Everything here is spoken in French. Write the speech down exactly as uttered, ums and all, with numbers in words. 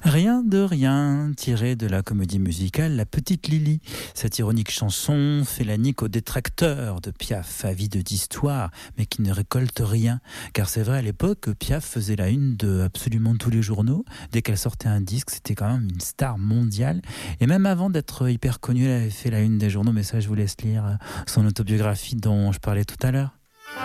Rien de rien, tiré de la comédie musicale La Petite Lily. Cette ironique chanson fait la nique aux détracteurs de Piaf, avide d'histoire, mais qui ne récolte rien. Car c'est vrai, à l'époque, Piaf faisait la une de absolument tous les journaux. Dès qu'elle sortait un disque, c'était quand même une star mondiale. Et même avant d'être hyper connue, elle avait fait la une des journaux, mais ça, je vous laisse lire son autobiographie dont je parlais tout à l'heure.